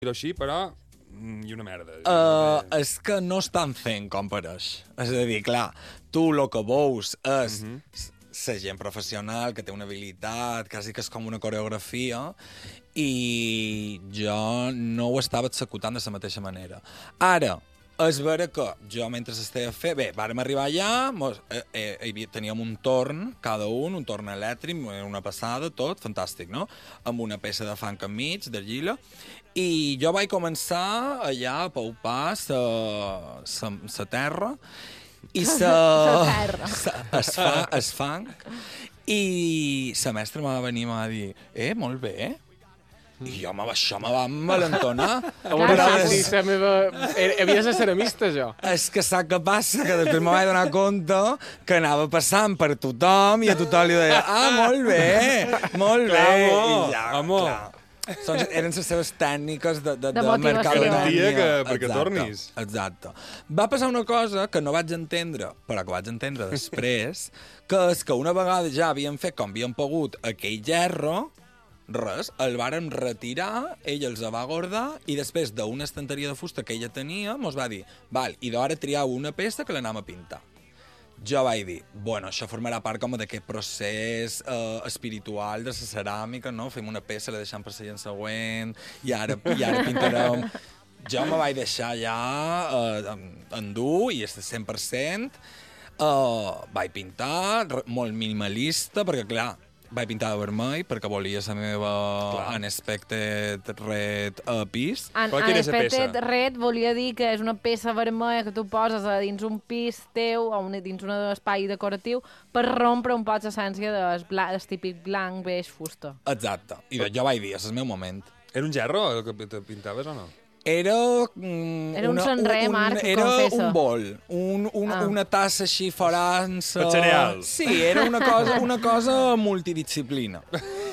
així, però... I una merda. És que no estan fent com pareix. És a dir, clar, tu el que veus és la gent professional que té una habilitat, quasi que és com una coreografia, i jo no ho estava executant de la mateixa manera. Ara, és vera que jo, mentre estava fent... Bé, vàrem arribar allà, teníem un torn, cada un torn elèctric, una passada, tot, fantàstic, no? Amb una peça de funk enmig, d'argila, i jo vaig començar allà a paupar la terra i el funk, i la mestra m'ha venir i m'ha dit molt bé, i jo això me va envalentonar. Havia de ser ceramista, jo. És que sap què passa? Que després me vaig donar compte que anava passant per tothom i a tothom li deia molt bé, molt bé. I ja, clar. Eren les seves tècniques de mercadotècnia. Perquè tornis. Exacte. Va passar una cosa que no vaig entendre, però que vaig entendre després, que és que una vegada ja havíem fet com havíem pogut aquell gerro, res, el vàrem retirar, ell els va guardar i després d'una estanteria de fusta que ella tenia mos va dir, val, i d'ara triau una peça que l'anam a pintar. Jo vaig dir, bueno, això formarà part com d'aquest procés espiritual de la ceràmica, no? Fem una peça, la deixem per la gent següent, i ara pintarem... Jo me vaig deixar ja endur, i és 100%. Vaig pintar, molt minimalista, perquè, clar, vaig pintar de vermell perquè volia la meva Unexpected Red pis. Unexpected Red volia dir que és una peça vermella que tu poses a dins un pis teu o dins un espai decoratiu per rompre un poc l'essència del típic blanc, beix, fusta. Exacte. I jo vaig dir, és el meu moment. Era un gerro el que pintaves o no? Era un sonre, Marc, era confessa. un bol, una tassa així forança... Per cereals. Sí, era una cosa multidisciplina.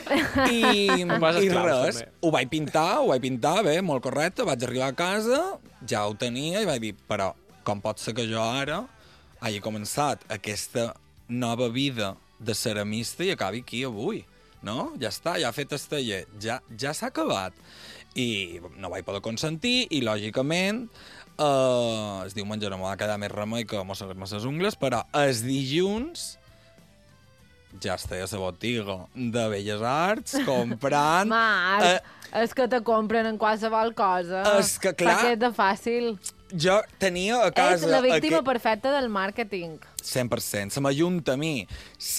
I res, ho vaig pintar bé, molt correcte, vaig arribar a casa, ja ho tenia, i vaig dir, però com pot ser que jo ara hagi començat aquesta nova vida de ceramista i acabi aquí avui, no? Ja està, ja ha fet el taller, ja s'ha acabat. I no vaig poder consentir, i lògicament es diu menjar, no m'ha de quedar més remei que mossegar-me les ungles, però els dilluns ja estic a la botiga de Belles Arts comprant... Marc, és que te compren en qualsevol cosa. És que, clar... Perquè és de fàcil. Jo tenia a casa... És la víctima perfecta del màrqueting. 100%. Se m'ajunta a mi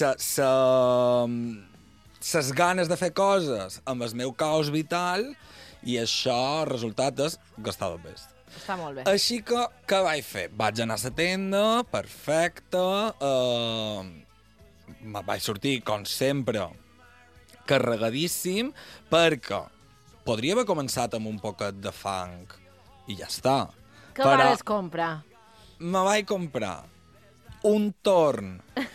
ses ganes de fer coses amb el meu caos vital, i això, el resultat és gastar de best. Està molt bé. Així que, què vaig fer? Vaig anar a la tenda, perfecte, vaig sortir, com sempre, carregadíssim, perquè podria haver començat amb un poquet de funk, i ja està. Què vas comprar? Me vaig comprar un torn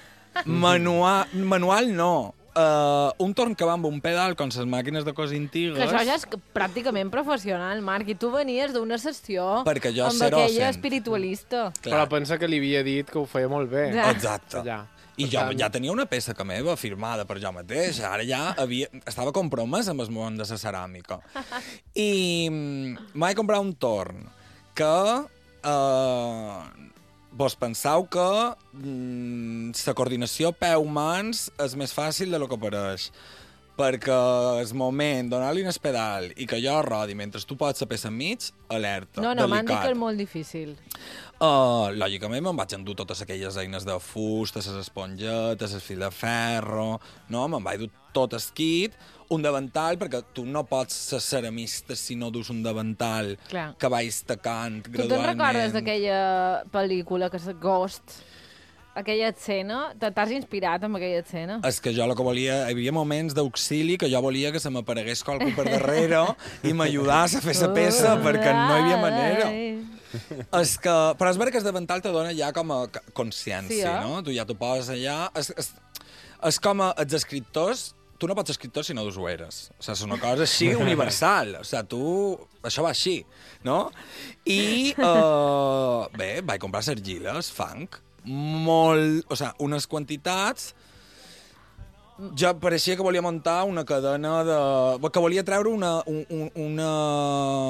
manual no, un torn que va amb un pedal com les màquines de coses antigues. Que això ja és pràcticament professional, Marc, i tu venies d'una sessió amb aquella espiritualista. Però pensa que li havia dit que ho feia molt bé. Exacte. I jo ja tenia una peça que meva firmada per jo mateix. Ara ja estava compromès amb el món de la ceràmica. I vaig comprar un torn que... Vos penseu que la coordinació peu-mans és més fàcil del que pareix, perquè el moment, donar-li un pedal i que jo rodi mentre tu pots la peça enmig, alerta, delicat. No, m'han dit que és molt difícil. Lògicament me'n vaig endur totes aquelles eines de fusta, les espongetes, el fil de ferro, no? Me'n vaig dur tot el kit, un davantal, perquè tu no pots ser ceramista si no dus un davantal que vais tacant gradualment. Tu te'n recordes d'aquella pel·lícula, que és Ghost? Aquella escena? T'has inspirat amb aquella escena? És que jo el que volia... Hi havia moments d'auxili que jo volia que se m'aparegués qualcú per darrere i m'ajudàs a fer la peça, perquè no hi havia manera. Però és veritat que el davantal te dona ja com a consciència, no? Tu ja t'ho poses allà... És com els escriptors... Tu no pots ser escriptor si no dus ulleres. O sigui, és una cosa així universal. O sigui, això va així, no? I, bé, vaig comprar argiles, funk, molt... O sigui, unes quantitats... Jo pareixia que volia muntar una cadena de... que volia treure una